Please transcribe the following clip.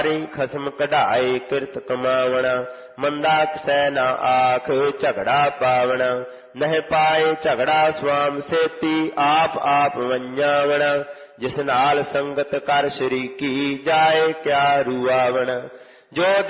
ਖਸਮ ਕਢਾਏ ਕਿਰਤ ਕਮਾਵਣਾ। ਮੰਦਾ ਕਿਸੈ ਨਾ ਆਖ ਝਗੜਾ ਪਾਵਣਾ। ਨਹਿ ਪਾਏ ਝਗੜਾ ਸੁਆਮ ਸੇਤੀ ਆਪ ਆਪ ਵੰਜਾਵਣਾ। ਜਿਸ ਨਾਲ ਸੰਗਤ ਕਰ ਸ਼ਰੀਕੀ ਜਾਏ ਕਿਆ ਰੂਆਵਣਾ। ਜੋ